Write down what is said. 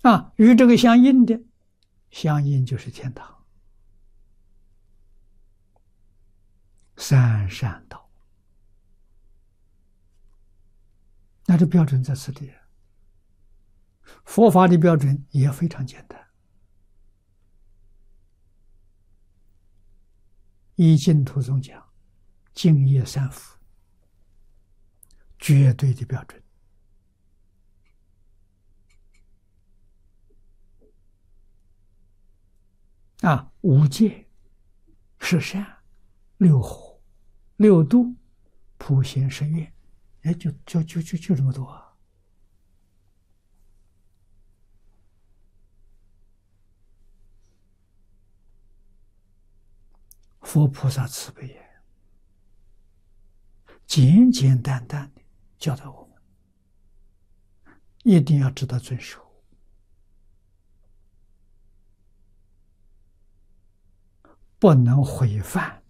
与这个相应的，相应就是天堂，三善道。那这标准在此地，佛法的标准也非常简单，依净土宗讲，净业三福，绝对的标准。五戒、十善、六火、六度、普贤十愿，就这么多啊！佛菩萨慈悲也，简简单单的教导我们，一定要知道遵守，不能毁犯